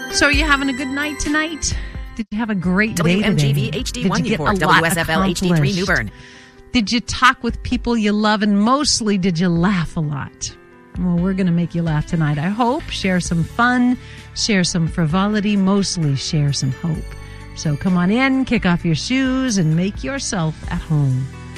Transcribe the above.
So are you having a good night tonight? Did you have a great day today? WMGV HD1 Newport, WSFL HD3 New Bern. Did you talk with people you love, and mostly did you laugh a lot? Well, we're going to make you laugh tonight, I hope. Share some fun, share some frivolity, mostly share some hope. So come on in, kick off your shoes, and make yourself at home.